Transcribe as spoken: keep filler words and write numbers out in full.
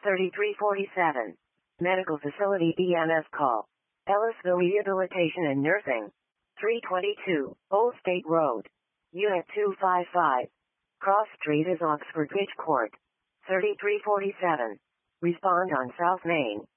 thirty-three forty-seven. Medical Facility E M S call. Ellisville Rehabilitation and Nursing. three twenty-two, Old State Road. Unit two fifty-five. Cross Street is Oxford Bridge Court. thirty-three forty-seven. Respond on South Main.